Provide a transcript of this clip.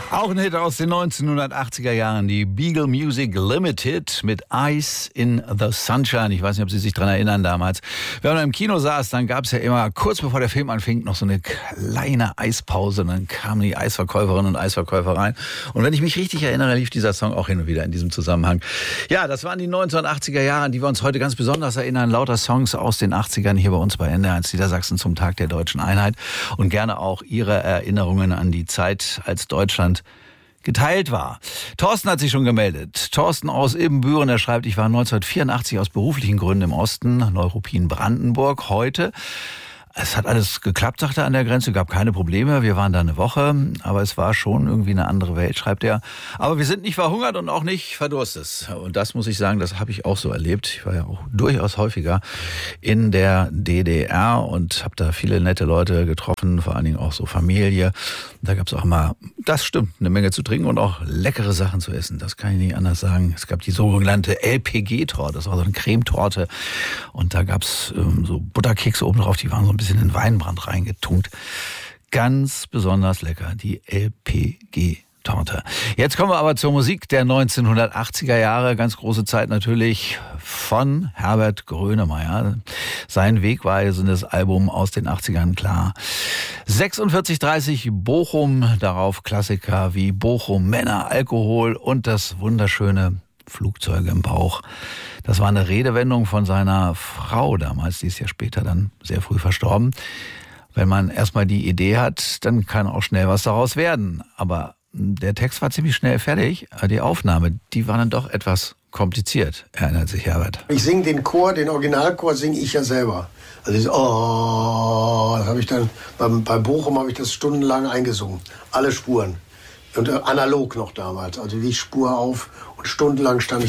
Auch ein Hit aus den 1980er Jahren, die Beagle Music Limited mit Ice in the Sunshine. Ich weiß nicht, ob Sie sich daran erinnern damals. Wenn man im Kino saß, dann gab es ja immer kurz bevor der Film anfing noch so eine kleine Eispause. Und dann kamen die Eisverkäuferinnen und Eisverkäufer rein. Und wenn ich mich richtig erinnere, lief dieser Song auch hin und wieder in diesem Zusammenhang. Ja, das waren die 1980er Jahre, an die wir uns heute ganz besonders erinnern. Lauter Songs aus den 80ern hier bei uns bei NDR1 Niedersachsen zum Tag der Deutschen Einheit. Und gerne auch Ihre Erinnerungen an die Zeit, als Deutschland geteilt war. Thorsten hat sich schon gemeldet. Thorsten aus Ibbenbüren, der schreibt, ich war 1984 aus beruflichen Gründen im Osten, Neuruppin, Brandenburg. Heute, es hat alles geklappt, sagt er, an der Grenze, gab keine Probleme. Wir waren da eine Woche, aber es war schon irgendwie eine andere Welt, schreibt er. Aber wir sind nicht verhungert und auch nicht verdurstet. Und das muss ich sagen, das habe ich auch so erlebt. Ich war ja auch durchaus häufiger in der DDR und habe da viele nette Leute getroffen, vor allen Dingen auch so Familie. Da gab es auch immer, das stimmt, eine Menge zu trinken und auch leckere Sachen zu essen. Das kann ich nicht anders sagen. Es gab die sogenannte LPG-Torte, das war so eine Cremetorte. Und da gab es so Butterkekse oben drauf, die waren so ein bisschen in Weinbrand reingetunkt. Ganz besonders lecker, die LPG-Torte. Jetzt kommen wir aber zur Musik der 1980er Jahre. Ganz große Zeit natürlich von Herbert Grönemeyer. Sein wegweisendes Album aus den 80ern, klar. 4630 Bochum, darauf Klassiker wie Bochum, Männer, Alkohol und das wunderschöne Flugzeuge im Bauch. Das war eine Redewendung von seiner Frau damals, die ist ja später dann sehr früh verstorben. Wenn man erstmal die Idee hat, dann kann auch schnell was daraus werden. Aber der Text war ziemlich schnell fertig. Die Aufnahme, die war dann doch etwas kompliziert, erinnert sich Herbert. Ich singe den Chor, den Originalchor singe ich ja selber. Also das habe ich dann, bei Bochum habe ich das stundenlang eingesungen. Alle Spuren. Und analog noch damals. Also die Spur auf und stundenlang stand ich